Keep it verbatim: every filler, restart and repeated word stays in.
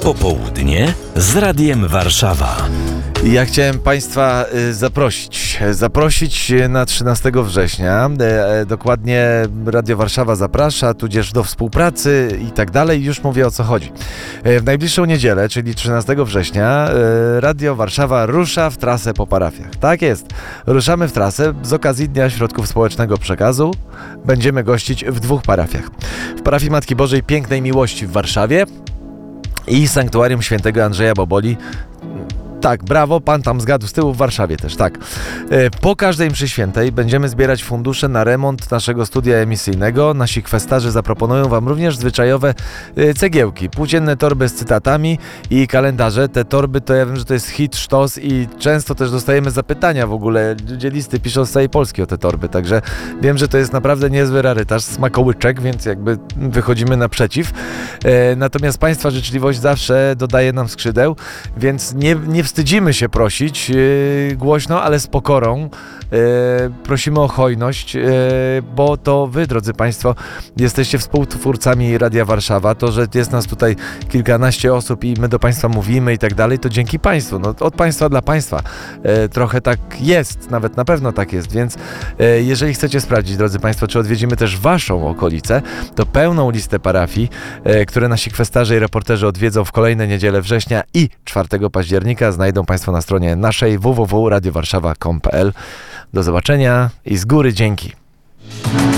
Popołudnie z Radiem Warszawa. Ja chciałem Państwa zaprosić, zaprosić na trzynastego września, dokładnie Radio Warszawa zaprasza, tudzież do współpracy i tak dalej, już mówię o co chodzi. W najbliższą niedzielę, czyli trzynastego września, Radio Warszawa rusza w trasę po parafiach. Tak jest, ruszamy w trasę z okazji Dnia Środków Społecznego Przekazu. Będziemy gościć w dwóch parafiach. W parafii Matki Bożej Pięknej Miłości w Warszawie i Sanktuarium Świętego Andrzeja Boboli. Tak, brawo, pan tam zgadł z tyłu, w Warszawie też, tak. Po każdej mszy świętej będziemy zbierać fundusze na remont naszego studia emisyjnego. Nasi kwestarzy zaproponują wam również zwyczajowe cegiełki, płócienne torby z cytatami i kalendarze. Te torby to ja wiem, że to jest hit, sztos i często też dostajemy zapytania w ogóle. Ludzie listy piszą z całej Polski o te torby, także wiem, że to jest naprawdę niezły rarytaż, smakołyczek, więc jakby wychodzimy naprzeciw. Natomiast państwa życzliwość zawsze dodaje nam skrzydeł, więc nie, nie wstydzimy się prosić yy, głośno, ale z pokorą. Yy, prosimy o hojność, yy, bo to wy, drodzy państwo, jesteście współtwórcami Radia Warszawa. To, że jest nas tutaj kilkanaście osób i my do państwa mówimy i tak dalej, to dzięki państwu. No, od państwa dla państwa. Yy, trochę tak jest, nawet na pewno tak jest, więc yy, jeżeli chcecie sprawdzić, drodzy państwo, czy odwiedzimy też waszą okolicę, to pełną listę parafii, yy, które nasi kwestarze i reporterzy odwiedzą w kolejne niedziele września i czwartego października, znajdą państwo na stronie naszej w w w kropka radio warszawa kropka com kropka p l. Do zobaczenia i z góry dzięki.